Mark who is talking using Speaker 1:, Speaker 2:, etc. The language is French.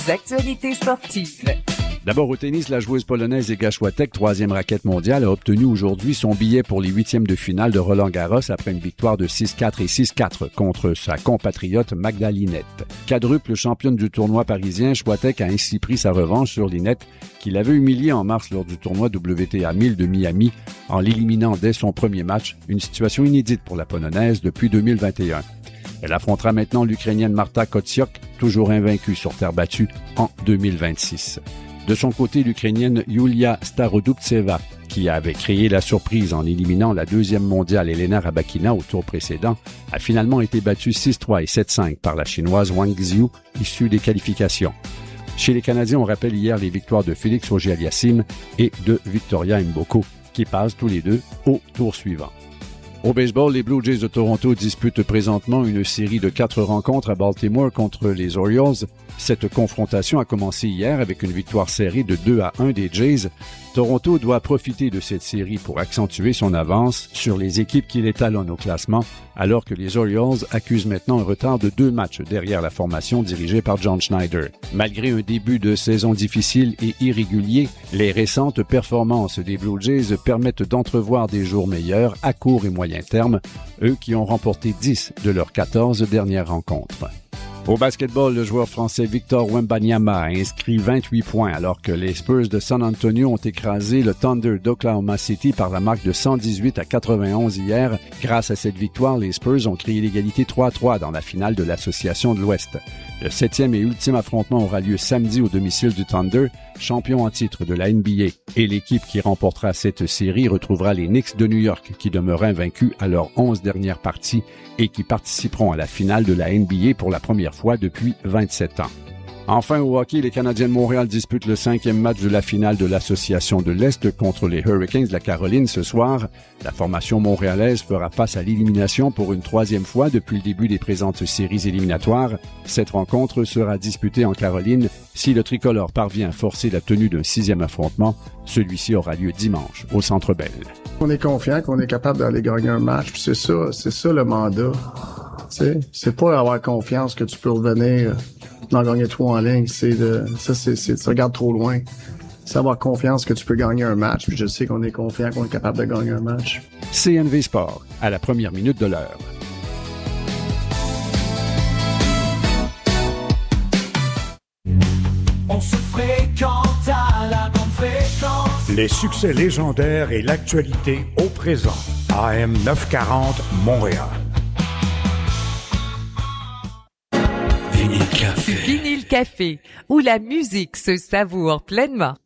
Speaker 1: Actualités sportives.
Speaker 2: D'abord au tennis, la joueuse polonaise Iga Świątek, 3e raquette mondiale, a obtenu aujourd'hui son billet pour les 8e de finale de Roland-Garros après une victoire de 6-4 et 6-4 contre sa compatriote Magda Linette. Quadruple championne du tournoi parisien, Świątek a ainsi pris sa revanche sur Linette, qui l'avait humiliée en mars lors du tournoi WTA 1000 de Miami en l'éliminant dès son premier match, une situation inédite pour la polonaise depuis 2021. Elle affrontera maintenant l'Ukrainienne Marta Kotsiuk, toujours invaincue sur terre battue, en 2026. De son côté, l'Ukrainienne Yulia Starodubtseva, qui avait créé la surprise en éliminant la 2e mondiale Elena Rybakina au tour précédent, a finalement été battue 6-3 et 7-5 par la Chinoise Wang Xiu, issue des qualifications. Chez les Canadiens, on rappelle hier les victoires de Félix Auger-Aliassime et de Victoria Mboko, qui passent tous les deux au tour suivant. Au baseball, les Blue Jays de Toronto disputent présentement une série de 4 rencontres à Baltimore contre les Orioles. Cette confrontation a commencé hier avec une victoire serrée de 2-1 des Jays. Toronto doit profiter de cette série pour accentuer son avance sur les équipes qui l'étalonnent au classement, alors que les Orioles accusent maintenant un retard de 2 matchs derrière la formation dirigée par John Schneider. Malgré un début de saison difficile et irrégulier, les récentes performances des Blue Jays permettent d'entrevoir des jours meilleurs à court et moyen terme, eux qui ont remporté 10 de leurs 14 dernières rencontres. Au basketball, le joueur français Victor Wembanyama a inscrit 28 points alors que les Spurs de San Antonio ont écrasé le Thunder d'Oklahoma City par la marque de 118-91 hier. Grâce à cette victoire, les Spurs ont créé l'égalité 3-3 dans la finale de l'Association de l'Ouest. Le 7e et ultime affrontement aura lieu samedi au domicile du Thunder, champion en titre de la NBA. Et l'équipe qui remportera cette série retrouvera les Knicks de New York qui demeurent invaincus à leurs 11 dernières parties et qui participeront à la finale de la NBA pour la première fois depuis 27 ans. Enfin, au hockey, les Canadiens de Montréal disputent le 5e match de la finale de l'Association de l'Est contre les Hurricanes de la Caroline ce soir. La formation montréalaise fera face à l'élimination pour une 3e fois depuis le début des présentes séries éliminatoires. Cette rencontre sera disputée en Caroline. Si le tricolore parvient à forcer la tenue d'un 6e affrontement, celui-ci aura lieu dimanche au Centre Bell.
Speaker 3: On est confiant qu'on est capable d'aller gagner un match, puis c'est ça le mandat. T'sais, c'est pas avoir confiance que tu peux revenir d'en gagner 3 en ligne, tu regardes trop loin. C'est avoir confiance que tu peux gagner un match, puis je sais qu'on est confiant qu'on est capable de gagner un match.
Speaker 2: CNV Sport, à la première minute de l'heure.
Speaker 4: On se fréquente à la bonne fréquence.
Speaker 5: Les succès légendaires et l'actualité au présent. AM 940 Montréal.
Speaker 1: Vinyle Café, où la musique se savoure pleinement.